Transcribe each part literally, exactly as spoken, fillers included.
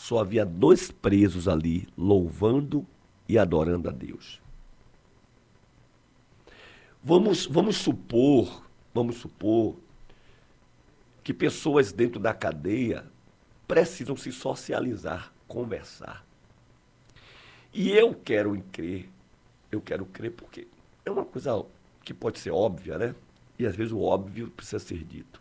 só havia dois presos ali, louvando e adorando a Deus. Vamos, vamos supor, vamos supor que pessoas dentro da cadeia precisam se socializar, conversar. E eu quero crer, eu quero crer porque é uma coisa que pode ser óbvia, né? E às vezes o óbvio precisa ser dito.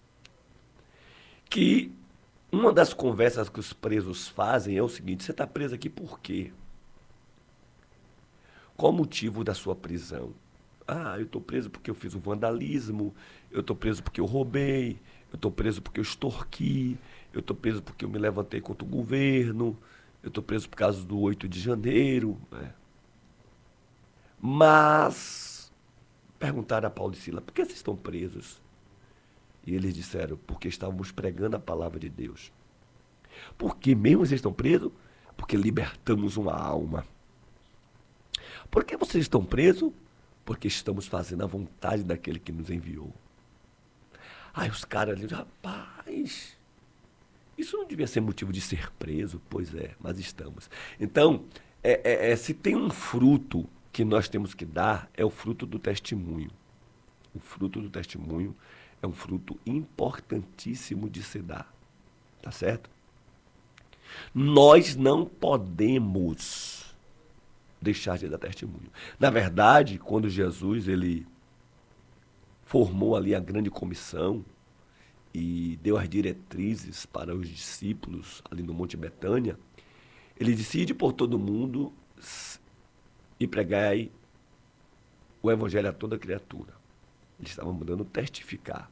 Que uma das conversas que os presos fazem é o seguinte: você está preso aqui por quê? Qual o motivo da sua prisão? Ah, eu estou preso porque eu fiz um vandalismo, eu estou preso porque eu roubei, eu estou preso porque eu extorqui, eu estou preso porque eu me levantei contra o governo, eu estou preso por causa do oito de janeiro. Né? Mas perguntaram a Paulo e Silas: por que vocês estão presos? E eles disseram: porque estávamos pregando a palavra de Deus. Por que mesmo vocês estão presos? Porque libertamos uma alma. Por que vocês estão presos? Porque estamos fazendo a vontade daquele que nos enviou. Aí os caras ali, rapaz, isso não devia ser motivo de ser preso. Pois é, mas estamos. Então, é, é, é, se tem um fruto que nós temos que dar, é o fruto do testemunho. O fruto do testemunho é um fruto importantíssimo de se dar. Tá certo? Nós não podemos deixar de dar testemunho. Na verdade, quando Jesus ele formou ali a grande comissão e deu as diretrizes para os discípulos ali no Monte Betânia, ele disse: ide por todo mundo e pregai o evangelho a toda criatura. Eles estavam mandando testificar.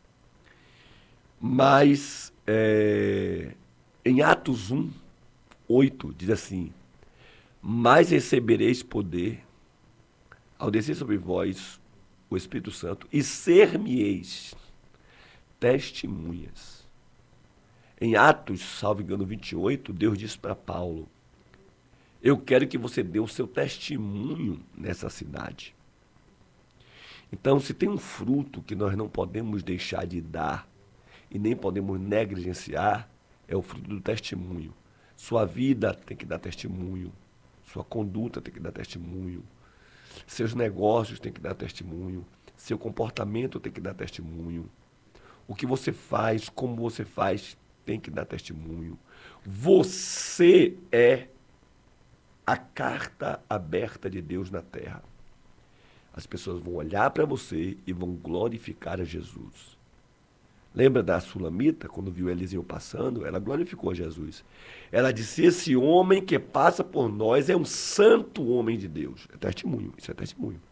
Mas é, em Atos um, oito, diz assim: mas recebereis poder ao descer sobre vós o Espírito Santo e ser-me-eis testemunhas. Em Atos, salvo engano, vinte e oito, Deus disse para Paulo: eu quero que você dê o seu testemunho nessa cidade. Então, se tem um fruto que nós não podemos deixar de dar e nem podemos negligenciar, é o fruto do testemunho. Sua vida tem que dar testemunho. Sua conduta tem que dar testemunho. Seus negócios têm que dar testemunho. Seu comportamento tem que dar testemunho. O que você faz, como você faz, tem que dar testemunho. Você é a carta aberta de Deus na terra. As pessoas vão olhar para você e vão glorificar a Jesus. Lembra da Sulamita, quando viu Eliseu passando? Ela glorificou a Jesus. Ela disse: esse homem que passa por nós é um santo homem de Deus. É testemunho, isso é testemunho.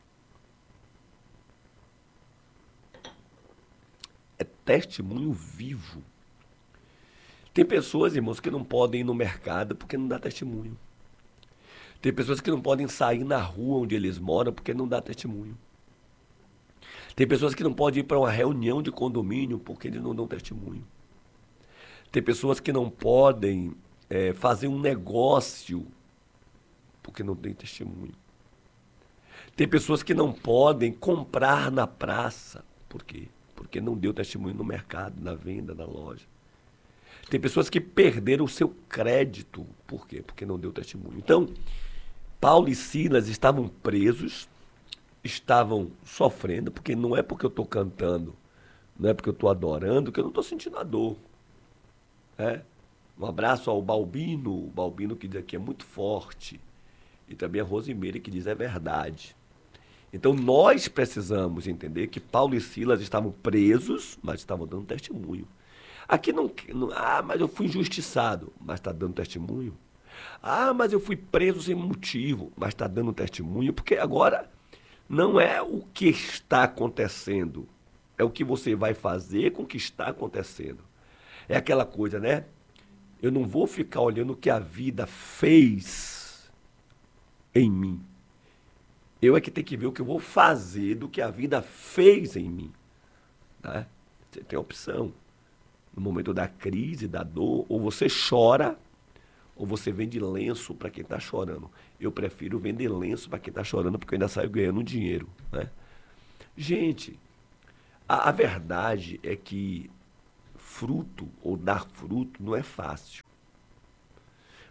É testemunho vivo. Tem pessoas, irmãos, que não podem ir no mercado porque não dá testemunho. Tem pessoas que não podem sair na rua onde eles moram porque não dá testemunho. Tem pessoas que não podem ir para uma reunião de condomínio porque eles não dão testemunho. Tem pessoas que não podem é, fazer um negócio porque não tem testemunho. Tem pessoas que não podem comprar na praça. Por quê? Porque não deu testemunho no mercado, na venda, na loja. Tem pessoas que perderam o seu crédito. Por quê? Porque não deu testemunho. Então, Paulo e Silas estavam presos, estavam sofrendo, porque não é porque eu estou cantando, não é porque eu estou adorando, que eu não estou sentindo a dor. É? Um abraço ao Balbino, o Balbino que diz aqui é muito forte, e também a Rosimeire que diz é verdade. Então nós precisamos entender que Paulo e Silas estavam presos, mas estavam dando testemunho. Aqui não, não ah, mas eu fui injustiçado, mas está dando testemunho. Ah, mas eu fui preso sem motivo, mas está dando testemunho, porque agora não é o que está acontecendo, é o que você vai fazer com o que está acontecendo. É aquela coisa, né? Eu não vou ficar olhando o que a vida fez em mim. Eu é que tenho que ver o que eu vou fazer do que a vida fez em mim. Né? Você tem a opção. No momento da crise, da dor, ou você chora, ou você vende lenço para quem está chorando. Eu prefiro vender lenço para quem está chorando, porque eu ainda saio ganhando dinheiro. Né? Gente, a, a verdade é que fruto, ou dar fruto, não é fácil.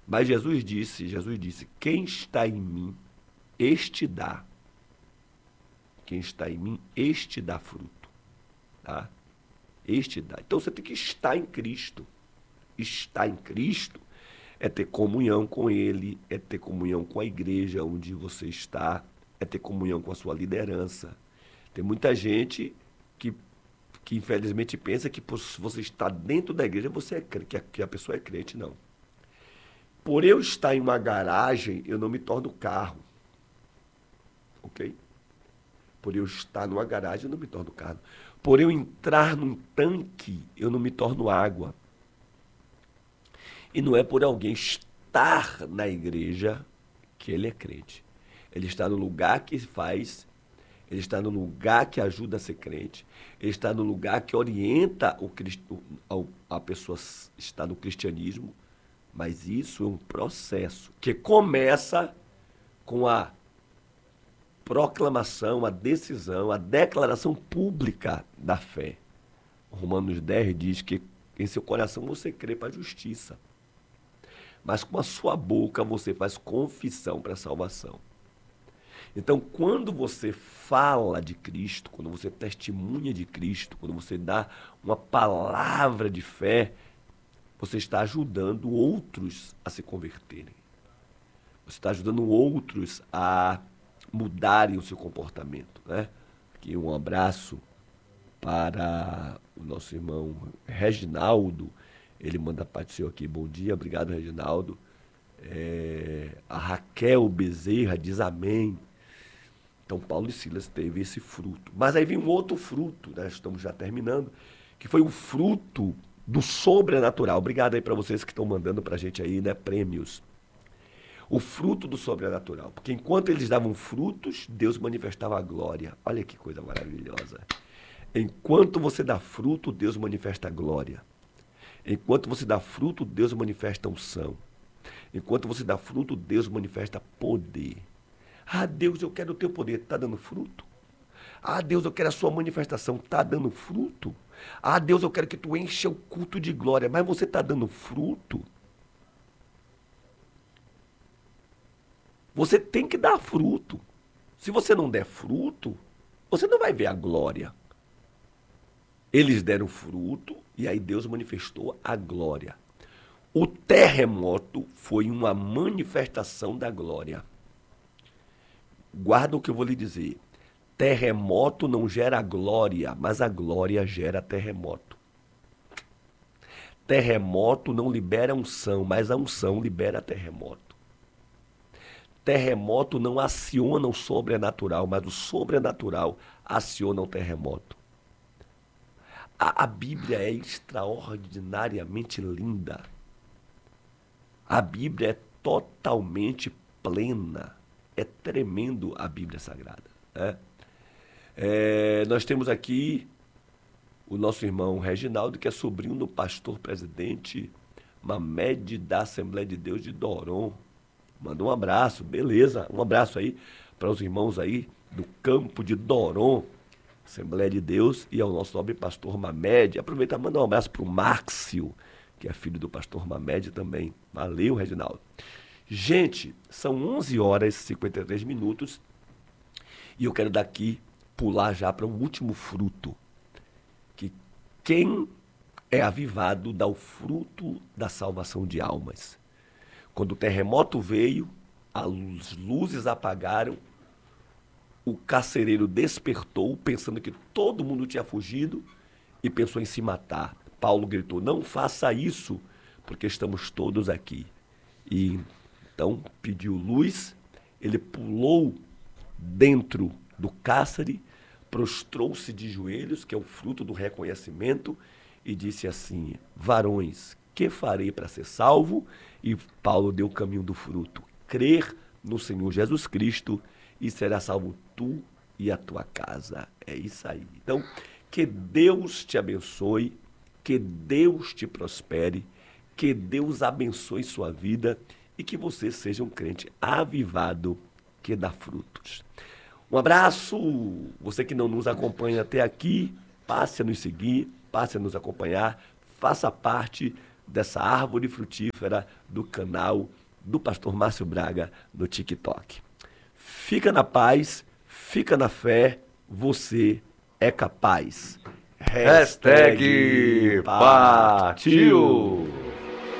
Mas Jesus disse, Jesus disse, quem está em mim, este dá. Quem está em mim, este dá fruto. Tá? Este dá. Então você tem que estar em Cristo. Estar em Cristo é ter comunhão com Ele, é ter comunhão com a igreja onde você está, é ter comunhão com a sua liderança. Tem muita gente que, que infelizmente pensa que por você estar dentro da igreja, você é crente, que a, que a pessoa é crente, não. Por eu estar em uma garagem, eu não me torno carro. Ok? Por eu estar numa garagem, eu não me torno carro. Por eu entrar num tanque, eu não me torno água. E não é por alguém estar na igreja que ele é crente. Ele está no lugar que faz, ele está no lugar que ajuda a ser crente, ele está no lugar que orienta o, a pessoa a estar no cristianismo. Mas isso é um processo que começa com a proclamação, a decisão, a declaração pública da fé. Romanos dez diz que em seu coração você crê para a justiça, mas com a sua boca você faz confissão para a salvação. Então, quando você fala de Cristo, quando você testemunha de Cristo, quando você dá uma palavra de fé, você está ajudando outros a se converterem. Você está ajudando outros a mudarem o seu comportamento, né? Aqui um abraço para o nosso irmão Reginaldo. Ele manda paz do Senhor aqui. Bom dia, obrigado, Reginaldo. É, a Raquel Bezerra diz amém. Então, Paulo e Silas teve esse fruto. Mas aí vem um outro fruto, né? Estamos já terminando, que foi o fruto do sobrenatural. Obrigado aí para vocês que estão mandando para a gente aí, né, prêmios. O fruto do sobrenatural. Porque enquanto eles davam frutos, Deus manifestava a glória. Olha que coisa maravilhosa. Enquanto você dá fruto, Deus manifesta a glória. Enquanto você dá fruto, Deus manifesta unção. Enquanto você dá fruto, Deus manifesta poder. Ah, Deus, eu quero o teu poder. Está dando fruto? Ah, Deus, eu quero a sua manifestação. Está dando fruto? Ah, Deus, eu quero que tu encha o culto de glória. Mas você está dando fruto? Você tem que dar fruto. Se você não der fruto, você não vai ver a glória. Eles deram fruto e aí Deus manifestou a glória. O terremoto foi uma manifestação da glória. Guarda o que eu vou lhe dizer. Terremoto não gera glória, mas a glória gera terremoto. Terremoto não libera unção, mas a unção libera terremoto. Terremoto não aciona o sobrenatural, mas o sobrenatural aciona o terremoto. A, a Bíblia é extraordinariamente linda. A Bíblia é totalmente plena. É tremendo a Bíblia Sagrada, né? É, nós temos aqui o nosso irmão Reginaldo, que é sobrinho do pastor presidente Mamed da Assembleia de Deus de Doron. Manda um abraço, beleza? Um abraço aí para os irmãos aí do campo de Doron, Assembleia de Deus, e ao nosso nobre pastor Mamed. Aproveita e manda um abraço para o Márcio, que é filho do pastor Mamed também. Valeu, Reginaldo. Gente, são onze horas e cinquenta e três minutos e eu quero daqui pular já para o último fruto. Que quem é avivado dá o fruto da salvação de almas. Quando o terremoto veio, as luzes apagaram, o carcereiro despertou, pensando que todo mundo tinha fugido e pensou em se matar. Paulo gritou, não faça isso, porque estamos todos aqui. E então pediu luz, ele pulou dentro do cárcere, prostrou-se de joelhos, que é o fruto do reconhecimento, e disse assim, varões, que farei para ser salvo? E Paulo deu o caminho do fruto, crer no Senhor Jesus Cristo e será salvo tu e a tua casa. É isso aí. Então, que Deus te abençoe, que Deus te prospere, que Deus abençoe sua vida e que você seja um crente avivado que dá frutos. Um abraço, você que não nos acompanha até aqui, passe a nos seguir, passe a nos acompanhar, faça parte dessa árvore frutífera do canal do Pastor Márcio Braga no TikTok. Fica na paz, fica na fé, você é capaz. Hashtag partiu!